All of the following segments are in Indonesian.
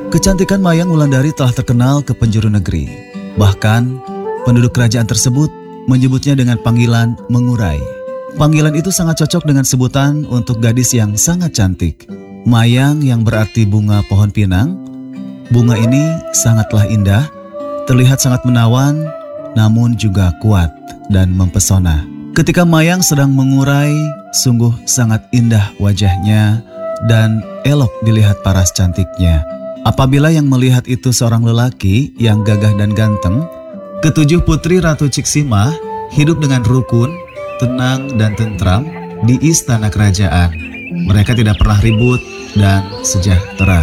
Kecantikan Mayang Wulandari telah terkenal ke penjuru negeri. Bahkan, penduduk kerajaan tersebut menyebutnya dengan panggilan Mengurai. Panggilan itu sangat cocok dengan sebutan untuk gadis yang sangat cantik. Mayang yang berarti bunga pohon pinang. Bunga ini sangatlah indah, terlihat sangat menawan, namun juga kuat dan mempesona. Ketika Mayang sedang mengurai, sungguh sangat indah wajahnya dan elok dilihat paras cantiknya. Apabila yang melihat itu seorang lelaki yang gagah dan ganteng, ketujuh putri Ratu Ciksima hidup dengan rukun, tenang dan tentram di istana kerajaan. Mereka tidak pernah ribut dan sejahtera.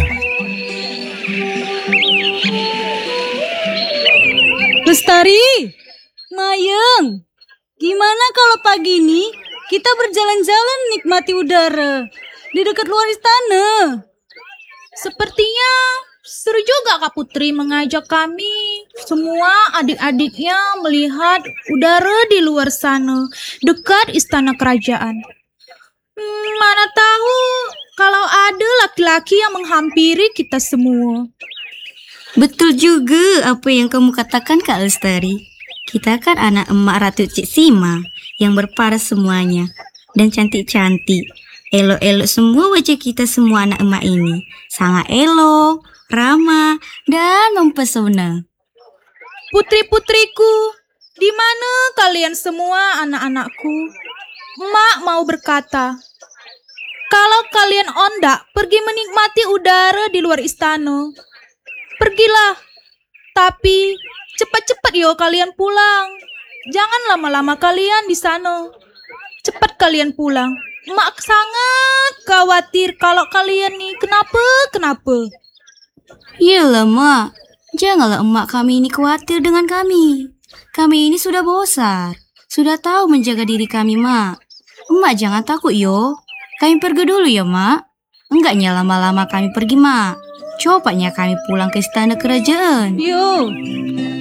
Lestari, Mayang, gimana kalau pagi ini kita berjalan-jalan nikmati udara di dekat luar istana? Sepertinya seru juga Kak Putri mengajak kami semua adik-adiknya melihat udara di luar sana dekat istana kerajaan. Mana tahu kalau ada laki-laki yang menghampiri kita semua. Betul juga apa yang kamu katakan Kak Lestari. Kita kan anak emak Ratu Ciksima yang berparas semuanya dan cantik-cantik. Elok-elok semua wajah kita semua anak emak ini. Sangat elok, ramah, dan mempesona. Putri-putriku, di mana kalian semua anak-anakku? Emak mau berkata, kalau kalian ondak pergi menikmati udara di luar istana, pergilah. Tapi cepat-cepat yo kalian pulang. Jangan lama-lama kalian di sana. Cepat kalian pulang. Emak sangat khawatir kalau kalian nih kenapa. Yalah mak, janganlah emak kami ini khawatir dengan kami. Kami ini sudah besar, sudah tahu menjaga diri kami mak. Emak jangan takut yo. Kami pergi dulu ya mak. Enggaknya lama-lama kami pergi mak. Cepatnya kami pulang ke istana kerajaan. Yo,